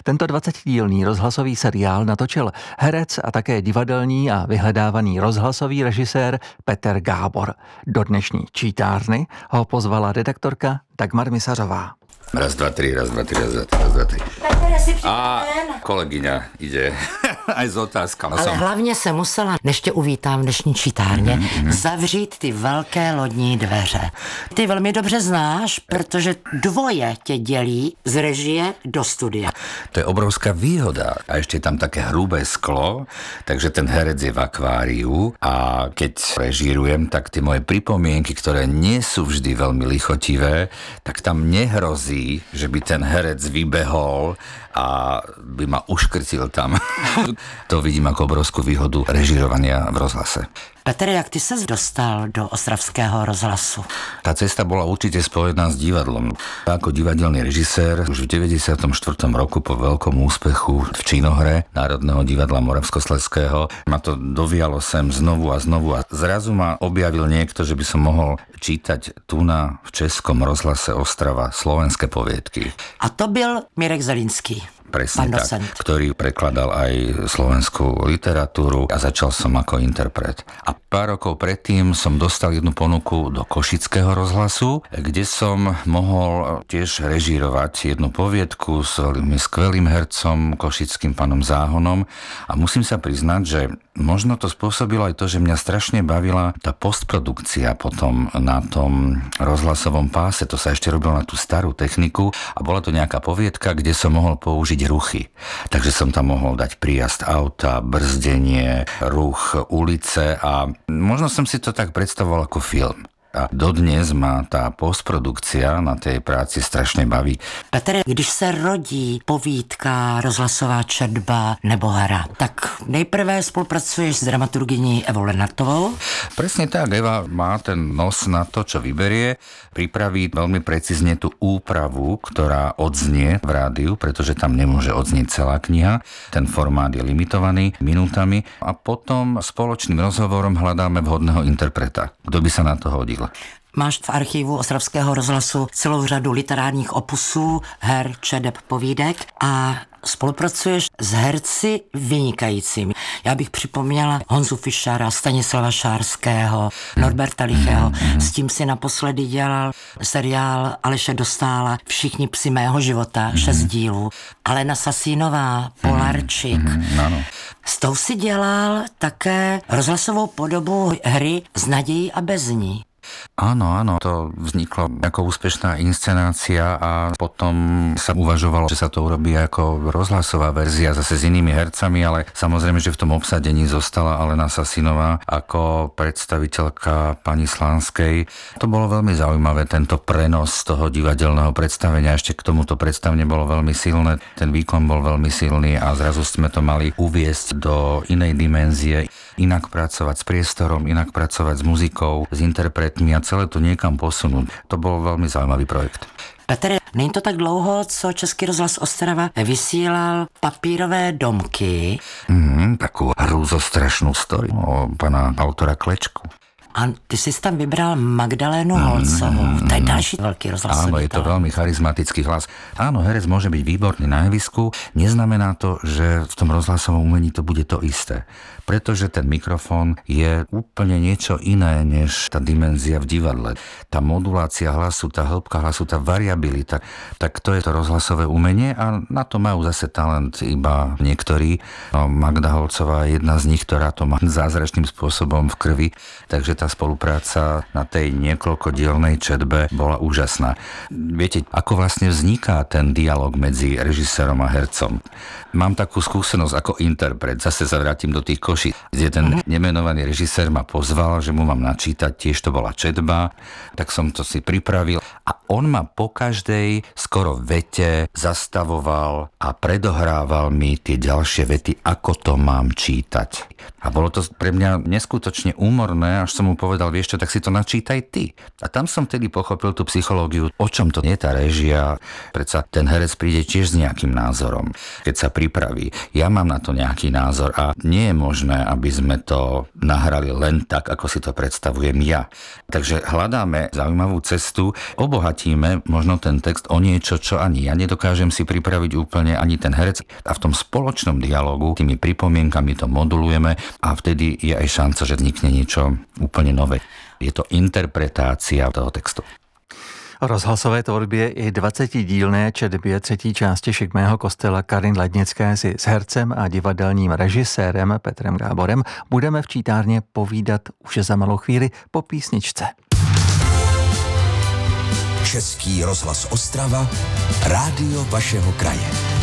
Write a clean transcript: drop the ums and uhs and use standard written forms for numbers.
Tento 20dílný rozhlasový seriál natočil herec a také divadelní a vyhledávaný rozhlasový režisér Petr Gábor. Do dnešní čítárny ho pozvala redaktorka Dagmar Misařová. Raz, dva, tri. A kolegyňa ide aj s otázkami. Ale hlavně se musela, než tě uvítám v dnešní čítárně, zavřít ty velké lodní dveře. Ty velmi dobře znáš, protože dvoje tě dělí z režie do studia. To je obrovská výhoda. A ešte je tam také hrubé sklo, takže ten herec je v akváriu a keď režírujem, tak tie moje pripomienky, ktoré nie sú vždy veľmi lichotivé, tak tam nehrozí, že by ten herec vybehol a by ma uškrtil tam. To vidím ako obrovskú výhodu režírovania v rozhlase. Petr, jak ty ses dostal do ostravského rozhlasu? Tá cesta bola určite spojená s divadlom. Ako divadelný režisér už v 94. roku po veľkom úspechu v činohre Národného divadla Moravskoslezského ma to dovialo sem znovu a znovu a zrazu ma objavil niekto, že by som mohol čítať tu v Českom rozhlase Ostrava slovenské poviedky. A to byl Mirek Zelinský. Presne tak, ktorý prekladal aj slovenskú literatúru a začal som ako interpret. A pár rokov predtým som dostal jednu ponuku do Košického rozhlasu, kde som mohol tiež režírovať jednu poviedku s veľmi skvelým hercom, košickým pánom Záhonom. A musím sa priznať, že možno to spôsobilo aj to, že mňa strašne bavila tá postprodukcia potom na tom rozhlasovom páse. To sa ešte robilo na tú starú techniku a bola to nejaká poviedka, kde som mohol použiť ruchy. Takže som tam mohol dať príjazd auta, brzdenie, ruch ulice a možno som si to tak predstavoval ako film. A dodnes má tá postprodukcia na tej práci strašně baví. Petr, když se rodí povídka, rozhlasová četba nebo hra, tak nejprve spolupracuješ s dramaturgyní Evou Lenartovou? Presne tak, Eva má ten nos na to, čo vyberie, pripraví veľmi precízne tú úpravu, ktorá odznie v rádiu, pretože tam nemôže odznieť celá kniha. Ten formát je limitovaný minútami a potom spoločným rozhovorom hľadáme vhodného interpreta. Kto by sa na to hodil? Máš v archivu Ostravského rozhlasu celou řadu literárních opusů, her, čedeb, povídek a spolupracuješ s herci vynikajícími. Já bych připomněla Honzu Fischera, Stanislava Šárského, Norberta Lichého. S tím si naposledy dělal seriál Aleše Dostála Všichni psi mého života, 6 dílů. Alena Sasínová, Polarčík. S tou si dělal také rozhlasovou podobu hry S nadějí a bez ní. Áno, to vzniklo ako úspešná inscenácia a potom sa uvažovalo, že sa to urobí ako rozhlasová verzia zase s inými hercami, ale samozrejme, že v tom obsadení zostala Alena Sasinová ako predstaviteľka pani Slánskej. To bolo veľmi zaujímavé, tento prenos toho divadelného predstavenia. Ešte k tomuto predstavenie bolo veľmi silné, ten výkon bol veľmi silný a zrazu sme to mali uviesť do inej dimenzie, inak pracovať s priestorom, inak pracovať s muzikou, s interpretmi a celé to niekam posunúť. To bol veľmi zaujímavý projekt. Petr, není to tak dlouho, co Český rozhlas Ostrava vysílal Papírové domky? Takú hrúzostrašnú story o pana autora Klečku. A ty jsi tam vybral Magdalénu Holcovou. To je další velký rozhlasový. Áno, je to veľmi charizmatický hlas. Áno, herec môže byť výborný na javisku, neznamená to, že v tom rozhlasovom umení to bude to isté. Pretože ten mikrofón je úplne niečo iné, než tá dimenzia v divadle. Tá modulácia hlasu, tá hĺbka hlasu, tá variabilita, tak to je to rozhlasové umenie a na to majú zase talent iba niektorí. No, Magda Holcová je jedna z nich, ktorá to má zázračným spôsobom v krvi, takže tá spolupráca na tej niekoľkodielnej četbe bola úžasná. Viete, ako vlastne vzniká ten dialog medzi režisérom a hercom? Mám takú skúsenosť ako interpret, zase sa vrátim do tých Košic, kde ten nemenovaný režisér ma pozval, že mu mám načítať, tiež to bola četba, tak som to si pripravil a on ma po každej skoro vete zastavoval a predohrával mi tie ďalšie vety, ako to mám čítať. A bolo to pre mňa neskutočne úmorné, až som mu mu povedal, vieš čo, tak si to načítaj ty. A tam som vtedy pochopil tú psychológiu, o čom to je tá réžia. Predsa ten herec príde tiež s nejakým názorom, keď sa pripraví. Ja mám na to nejaký názor a nie je možné, aby sme to nahrali len tak, ako si to predstavujem ja. Takže hľadáme zaujímavú cestu, obohatíme možno ten text o niečo, čo ani ja nedokážem si pripraviť úplne, ani ten herec. A v tom spoločnom dialogu tými pripomienkami to modulujeme a vtedy je aj šanca, že vznikne niečo úplne nové. Je to interpretácia toho textu. O rozhlasové tvorbě i 20dílné četbě třetí části Šikmého kostela Karin Lednické si s hercem a divadelním režisérem Petrem Gáborem budeme v čítárně povídat už za malou chvíli po písničce. Český rozhlas Ostrava, rádio vašeho kraje.